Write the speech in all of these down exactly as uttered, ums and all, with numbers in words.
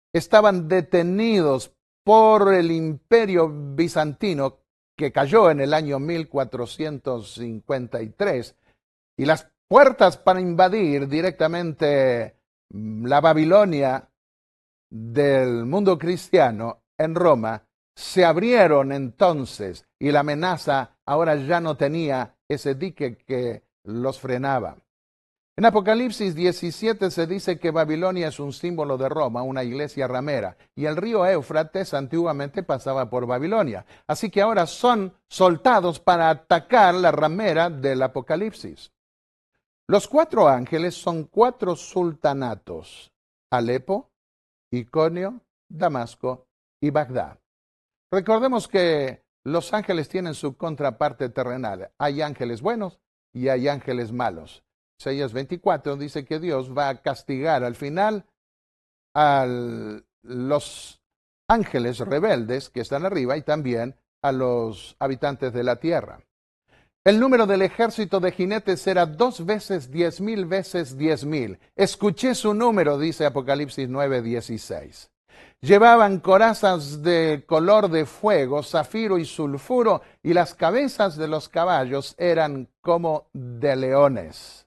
estaban detenidos por el imperio bizantino que cayó en el año mil cuatrocientos cincuenta y tres, y las puertas para invadir directamente la Babilonia del mundo cristiano en Roma se abrieron entonces, y la amenaza ahora ya no tenía ese dique que los frenaba. En Apocalipsis diecisiete se dice que Babilonia es un símbolo de Roma, una iglesia ramera, y el río Éufrates antiguamente pasaba por Babilonia. Así que ahora son soltados para atacar la ramera del Apocalipsis. Los cuatro ángeles son cuatro sultanatos: Alepo, Iconio, Damasco y Bagdad. Recordemos que los ángeles tienen su contraparte terrenal. Hay ángeles buenos y hay ángeles malos. Isaías veinticuatro dice que Dios va a castigar al final a los ángeles rebeldes que están arriba y también a los habitantes de la tierra. El número del ejército de jinetes era dos veces diez mil veces diez mil. Escuché su número, dice Apocalipsis nueve dieciséis. Llevaban corazas de color de fuego, zafiro y sulfuro, y las cabezas de los caballos eran como de leones.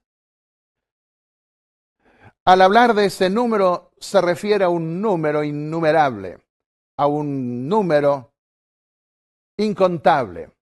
Al hablar de ese número, se refiere a un número innumerable, a un número incontable.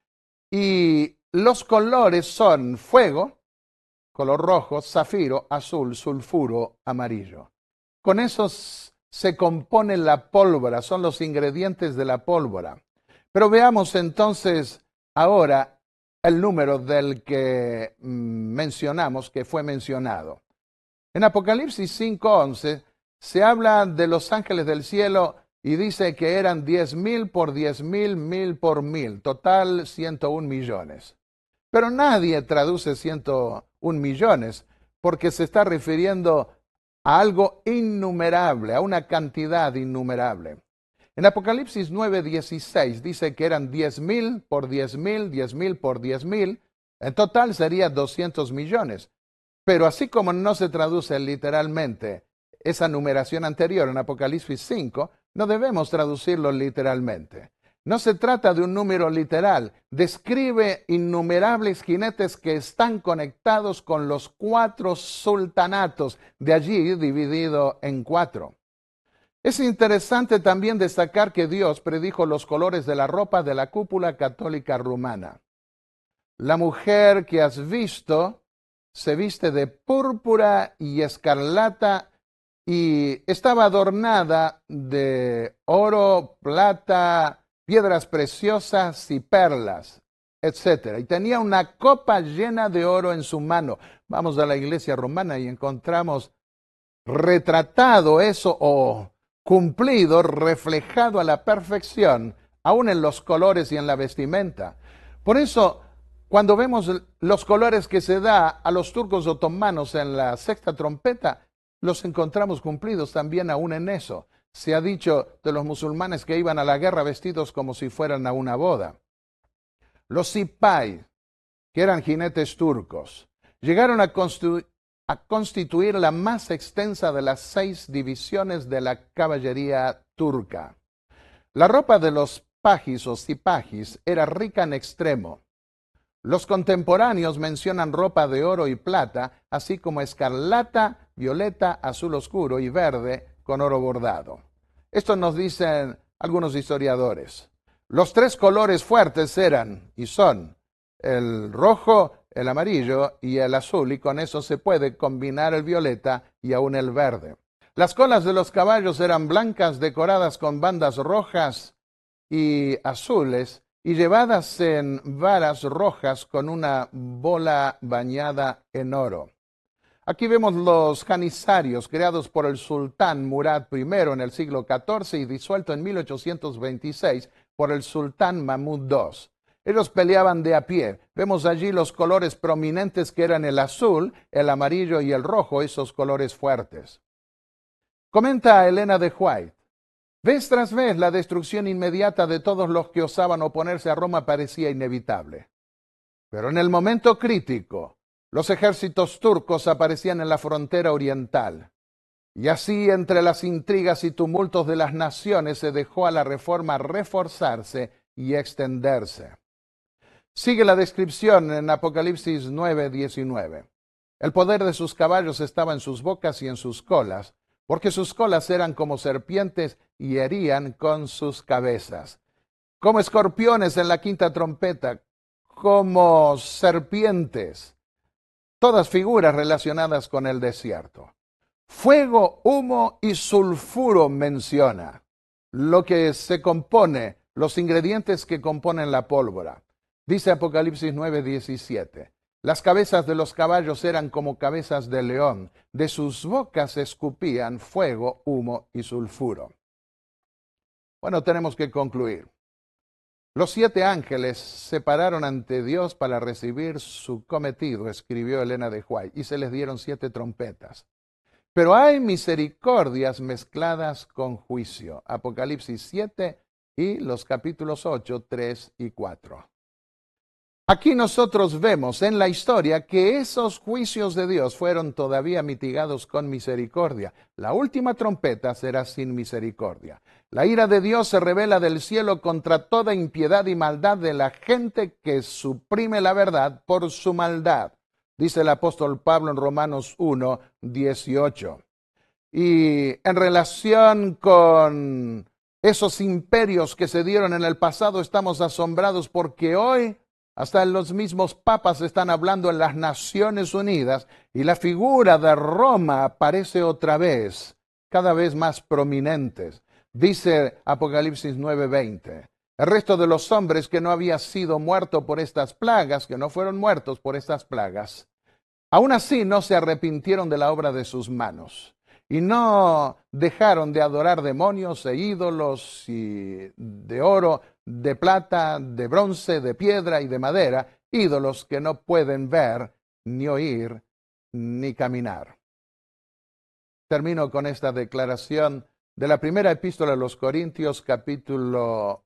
Y los colores son fuego, color rojo, zafiro, azul, sulfuro, amarillo. Con esos se compone la pólvora, son los ingredientes de la pólvora. Pero veamos entonces ahora el número del que mencionamos, que fue mencionado. En Apocalipsis cinco once se habla de los ángeles del cielo y dice que eran diez mil por diez mil, mil por mil, total ciento un millones. Pero nadie traduce ciento un millones porque se está refiriendo a algo innumerable, a una cantidad innumerable. En Apocalipsis nueve dieciséis dice que eran diez mil por diez mil, diez mil por diez mil, en total sería doscientos millones. Pero así como no se traduce literalmente esa numeración anterior en Apocalipsis cinco, no debemos traducirlo literalmente. No se trata de un número literal, describe innumerables jinetes que están conectados con los cuatro sultanatos, de allí dividido en cuatro. Es interesante también destacar que Dios predijo los colores de la ropa de la cúpula católica rumana. La mujer que has visto se viste de púrpura y escarlata y estaba adornada de oro, plata, piedras preciosas y perlas, etcétera. Y tenía una copa llena de oro en su mano. Vamos a la iglesia romana y encontramos retratado eso o cumplido, reflejado a la perfección, aún en los colores y en la vestimenta. Por eso, cuando vemos los colores que se da a los turcos otomanos en la sexta trompeta, los encontramos cumplidos también aún en eso. Se ha dicho de los musulmanes que iban a la guerra vestidos como si fueran a una boda. Los sipay, que eran jinetes turcos, llegaron a, constitu a constituir la más extensa de las seis divisiones de la caballería turca. La ropa de los pajis o sipajis era rica en extremo. Los contemporáneos mencionan ropa de oro y plata, así como escarlata, violeta, azul oscuro y verde con oro bordado. Esto nos dicen algunos historiadores. Los tres colores fuertes eran y son el rojo, el amarillo y el azul, y con eso se puede combinar el violeta y aún el verde. Las colas de los caballos eran blancas, decoradas con bandas rojas y azules, y llevadas en varas rojas con una bola bañada en oro. Aquí vemos los janisarios creados por el sultán Murad primero en el siglo catorce y disuelto en mil ochocientos veintiséis por el sultán Mahmud segundo. Ellos peleaban de a pie. Vemos allí los colores prominentes que eran el azul, el amarillo y el rojo, esos colores fuertes. Comenta Elena de White. Vez tras vez la destrucción inmediata de todos los que osaban oponerse a Roma parecía inevitable. Pero en el momento crítico, los ejércitos turcos aparecían en la frontera oriental Y así, entre las intrigas y tumultos de las naciones, se dejó a la reforma reforzarse y extenderse. Sigue la descripción en Apocalipsis nueve, diecinueve. El poder de sus caballos estaba en sus bocas y en sus colas, porque sus colas eran como serpientes y herían con sus cabezas. Como escorpiones en la quinta trompeta, como serpientes, todas figuras relacionadas con el desierto. Fuego, humo y sulfuro menciona lo que se compone, los ingredientes que componen la pólvora. Dice Apocalipsis nueve, diecisiete. Las cabezas de los caballos eran como cabezas de león, de sus bocas escupían fuego, humo y sulfuro. Bueno, tenemos que concluir. Los siete ángeles se pararon ante Dios para recibir su cometido, escribió Elena de White, y se les dieron siete trompetas. Pero hay misericordias mezcladas con juicio. Apocalipsis siete y los capítulos ocho, tres y cuatro. Aquí nosotros vemos en la historia que esos juicios de Dios fueron todavía mitigados con misericordia. La última trompeta será sin misericordia. La ira de Dios se revela del cielo contra toda impiedad y maldad de la gente que suprime la verdad por su maldad. Dice el apóstol Pablo en Romanos uno, dieciocho. Y en relación con esos imperios que se dieron en el pasado, estamos asombrados porque hoy hasta los mismos papas están hablando en las Naciones Unidas y la figura de Roma aparece otra vez, cada vez más prominente. Dice Apocalipsis nueve, veinte. El resto de los hombres que no había sido muerto por estas plagas, que no fueron muertos por estas plagas, aún así no se arrepintieron de la obra de sus manos y no dejaron de adorar demonios e ídolos y de oro, de plata, de bronce, de piedra y de madera, ídolos que no pueden ver, ni oír, ni caminar. Termino con esta declaración de la primera epístola a los Corintios, capítulo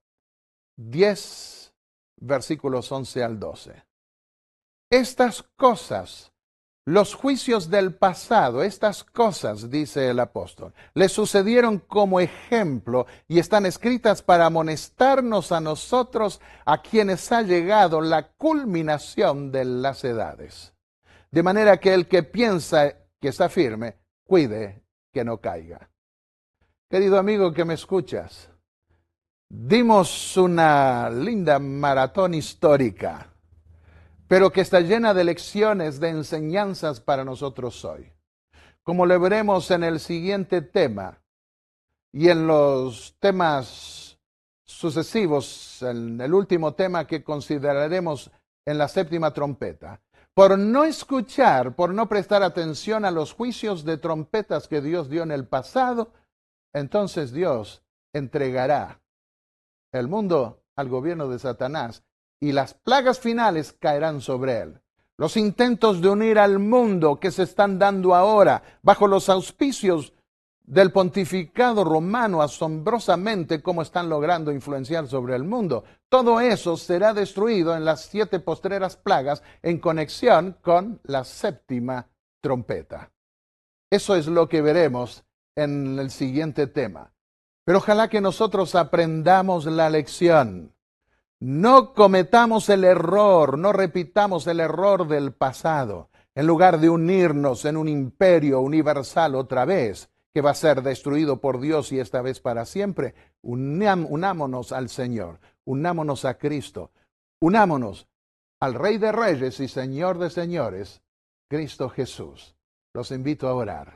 diez, versículos once al doce. Estas cosas, los juicios del pasado, estas cosas, dice el apóstol, le sucedieron como ejemplo y están escritas para amonestarnos a nosotros, a quienes ha llegado la culminación de las edades. De manera que el que piensa que está firme, cuide que no caiga. Querido amigo que me escuchas, dimos una linda maratón histórica, pero que está llena de lecciones, de enseñanzas para nosotros hoy. Como lo veremos en el siguiente tema y en los temas sucesivos, en el último tema que consideraremos en la séptima trompeta, por no escuchar, por no prestar atención a los juicios de trompetas que Dios dio en el pasado, entonces Dios entregará el mundo al gobierno de Satanás y las plagas finales caerán sobre él. Los intentos de unir al mundo que se están dando ahora bajo los auspicios del pontificado romano, asombrosamente cómo están logrando influenciar sobre el mundo, todo eso será destruido en las siete postreras plagas en conexión con la séptima trompeta. Eso es lo que veremos en el siguiente tema. Pero ojalá que nosotros aprendamos la lección. No cometamos el error, no repitamos el error del pasado. En lugar de unirnos en un imperio universal otra vez, que va a ser destruido por Dios y esta vez para siempre, unam, unámonos al Señor, unámonos a Cristo, unámonos al Rey de Reyes y Señor de Señores, Cristo Jesús. Los invito a orar.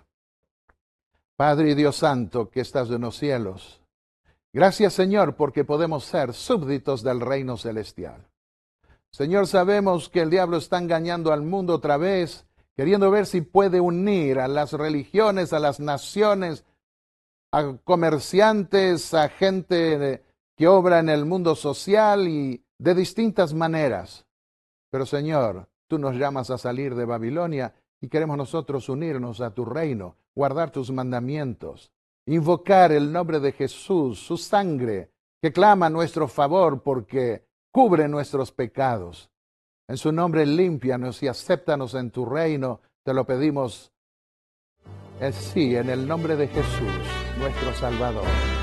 Padre y Dios Santo, que estás en los cielos, gracias, Señor, porque podemos ser súbditos del reino celestial. Señor, sabemos que el diablo está engañando al mundo otra vez, queriendo ver si puede unir a las religiones, a las naciones, a comerciantes, a gente que obra en el mundo social y de distintas maneras. Pero, Señor, tú nos llamas a salir de Babilonia y queremos nosotros unirnos a tu reino, guardar tus mandamientos, invocar el nombre de Jesús, su sangre, que clama a nuestro favor porque cubre nuestros pecados. En su nombre límpianos y acéptanos en tu reino, te lo pedimos Eh, sí, en el nombre de Jesús, nuestro Salvador.